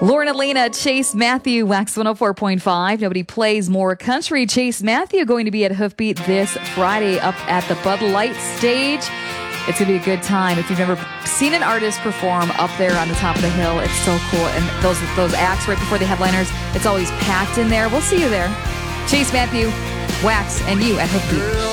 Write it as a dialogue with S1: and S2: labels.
S1: Lauren Elena, Chase Matthew, Wax 104.5. Nobody plays more country. Chase Matthew going to be at Hoofbeat this Friday up at the Bud Light stage. It's going to be a good time. If you've never seen an artist perform up there on the top of the hill, it's so cool. And those acts right before the headliners, it's always packed in there. We'll see you there. Chase Matthew, Wax, and you at Hoofbeat.